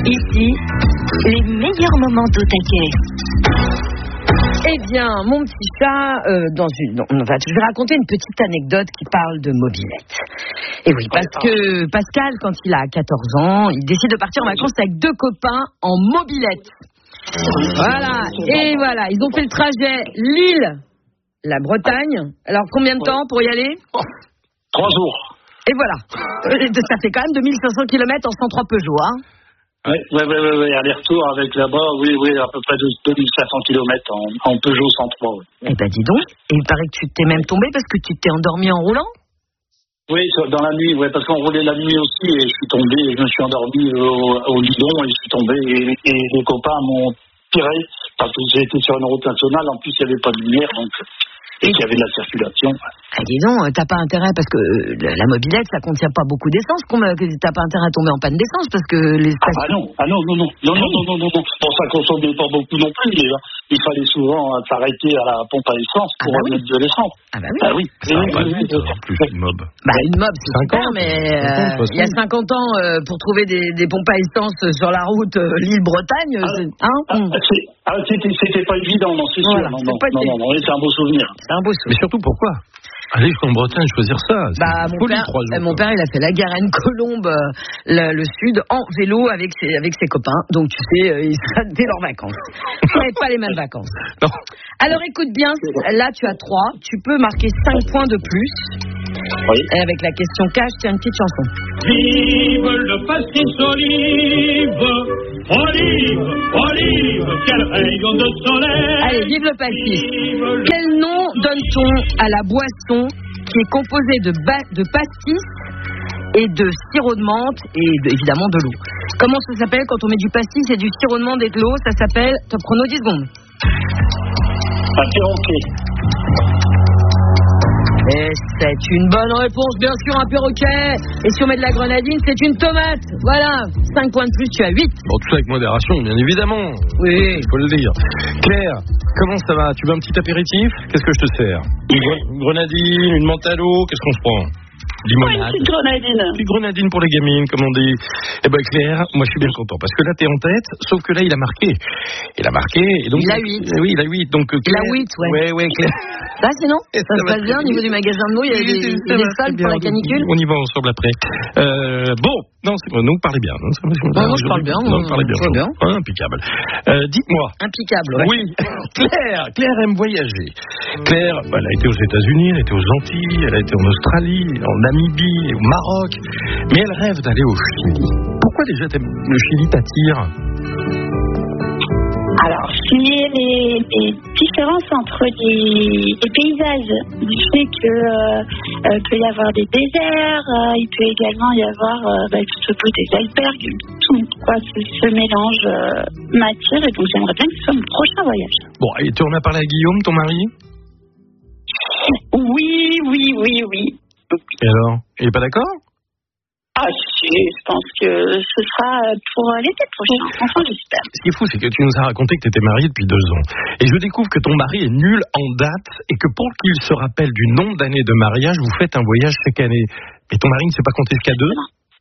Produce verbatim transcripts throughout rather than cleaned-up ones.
Ici, les meilleurs moments d'au taquet. Eh bien, mon petit chat, euh, dans une, on va, je vais raconter une petite anecdote qui parle de mobilette. Et oui, parce que Pascal, quand il a quatorze ans, il décide de partir en vacances avec deux copains en mobilette. Voilà, et voilà, ils ont fait le trajet Lille, la Bretagne. Alors, combien de temps pour y aller ? Trois jours. Et voilà, ça fait quand même deux mille cinq cents kilomètres en cent trois Peugeot, hein. Oui, oui, oui, oui, oui, aller-retour avec là-bas, oui, oui, à peu près deux mille cinq cents kilomètres en, en Peugeot cent trois. Oui. Eh ben dis donc, et il paraît que tu t'es même tombé parce que tu t'es endormi en roulant ? Oui, dans la nuit, oui, parce qu'on roulait la nuit aussi et je suis tombé, je me suis endormi au, au guidon et je suis tombé et, et les copains m'ont tiré parce que j'ai été sur une route nationale, en plus il n'y avait pas de lumière, donc... Et qu'il y avait de la circulation. Ah, dis donc, t'as pas intérêt, parce que euh, la mobilette, ça contient pas beaucoup d'essence, t'as pas intérêt à tomber en panne d'essence, parce que les stations... Ah, ah non, ah non, non, non, non, non, non, non, non, non, bon, ça consommait pas beaucoup non plus, mais là, il fallait souvent euh, s'arrêter à la pompe à essence pour ah bah mettre oui. de l'essence. Ah bah oui. Ah oui. Ça va pas vite, plus une mob. Bah une mob, c'est super, mais euh, il y a cinquante ans, euh, pour trouver des, des pompes à essence sur la route euh, Lille-Bretagne, ah, c'est... Hein ah, c'est... Ah, c'était, c'était pas évident, non, c'est voilà, sûr. Non, c'est non, non, non, non, c'est un beau souvenir. C'est un beau souvenir. Mais surtout, pourquoi aller jusqu'en Bretagne choisir ça? Bah, mon, père, euh, mon père, il a fait la Garenne-Colombe, euh, le, le sud, en vélo avec ses, avec ses copains. Donc, tu sais, euh, ils seraient dès leurs vacances. Ce n'est pas les mêmes vacances. Non. Alors, écoute bien, là, tu as trois. Tu peux marquer cinq points de plus. Oui. Et avec la question cash, tu as une petite chanson. Vive le pastis olive, olive, olive, quel rayon de soleil. Allez, vive le pastis. Vive quel nom donne-t-on à la boisson qui est composée de, ba- de pastis et de sirop de menthe et de, évidemment de l'eau? Comment ça s'appelle quand on met du pastis et du sirop de menthe et de l'eau? Ça s'appelle, top chrono, dix secondes. Un perroquet. Et c'est une bonne réponse, bien sûr, un perroquet. Et si on met de la grenadine, c'est une tomate. Voilà, cinq points de plus, tu as huit. Bon, tout ça avec modération, bien évidemment. Oui. Il faut le dire. Claire, comment ça va? Tu veux un petit apéritif? Qu'est-ce que je te sers? Une grenadine, une menthe à l'eau, qu'est-ce qu'on se prend? Limonade. Oh, une petite grenadine. Une petite grenadine pour les gamines, comme on dit. Eh ben Claire, moi je suis bien content parce que là t'es en tête, sauf que là il a marqué. Il a marqué. Et donc, il a huit. Oui, il a huit. Donc Claire, il a huit, ouais. Ouais, ouais, Claire. Là, sinon, ça, ça se passe bien au niveau du magasin de mots. Il y a des, des, des salles pour la canicule. On y va ensemble après. Euh, bon, non, c'est bon. Donc parlez bien. Non, non, non, je parle bien. Non, parlez bien. bien. Ah, impeccable. Euh, dites-moi. Impeccable. Ouais. Oui. Claire, Claire aime voyager. Claire, bah, elle a été aux États-Unis, elle a été aux Antilles, elle a été en Australie, en Namibie, au Maroc, mais elle rêve d'aller au Chili. Pourquoi déjà le Chili t'attire? Alors, c'est les, les différences entre les, les paysages. Du fait que euh, euh, peut y avoir des déserts, euh, il peut également y avoir euh, bah, tout peu des icebergs, tout quoi, ce, ce mélange euh, m'attire et donc j'aimerais bien que ce soit mon prochain voyage. Bon, et tu en as parlé à Guillaume, ton mari? Oui, oui, oui, oui. Et alors, il est pas d'accord? Ah si, je pense que ce sera pour l'été prochain, enfin j'espère. Ce qui est fou, c'est que tu nous as raconté que tu étais mariée depuis deux ans. Et je découvre que ton mari est nul en date et que pour qu'il se rappelle du nombre d'années de mariage, vous faites un voyage chaque année. Mais ton mari ne sait pas compter jusqu'à deux?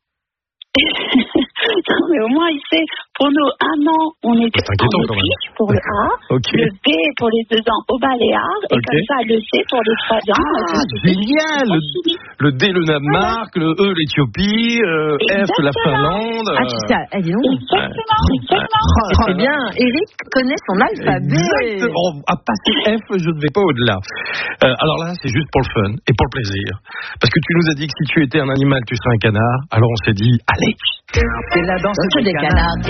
Non, mais au moins il sait, pour nous, un an, on était en Autriche pour le A, okay. Le B pour les deux ans au Baléares, et okay. Comme ça, le C pour les trois ans. Ah, génial! Le, le D, le Danemark, voilà. Le E, l'Éthiopie, euh, F, la Finlande. Ah, tu sais, eh, dis donc. Exactement, exactement. Ah, c'est bien, Eric connaît son alphabet. Exactement. À passer F, je ne vais pas au-delà. Euh, alors là, c'est juste pour le fun et pour le plaisir. Parce que tu nous as dit que si tu étais un animal, tu serais un canard. Alors on s'est dit, allez! C'est la danse des, des canards. canards.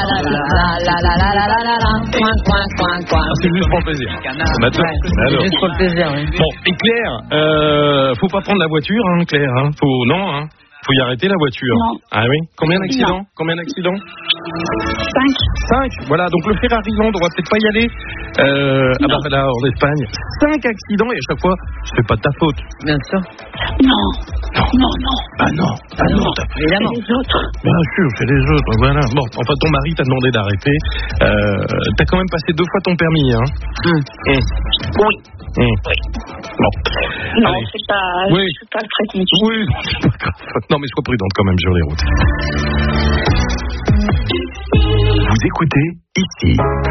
C'est juste pour le plaisir. Bah, c'est juste pour le plaisir, oui. Bon, et Claire, euh, faut pas prendre la voiture, hein, Claire. Hein. Faut, non, hein. Faut y arrêter la voiture. Non. Ah oui. Combien d'accidents? Combien d'accidents? Cinq. Cinq. Voilà. Donc le Ferrari Land, on va peut-être pas y aller. Euh, ah bah là, en Espagne, cinq accidents et à chaque fois, c'est pas de ta faute. Bien sûr. Non. Non, non, non. Ah non. Ah non. non évidemment. C'est les autres. Bien sûr, c'est les autres. Voilà. Bon, enfin, ton mari t'a demandé d'arrêter. Euh, t'as quand même passé deux fois ton permis, hein. Mmh. Mmh. Oui. Mmh. Oui. Bon. Non, allez. c'est pas, oui. c'est pas très compliqué. Oui, c'est pas grave. Non, mais sois prudente quand même sur les routes. écoutez ici.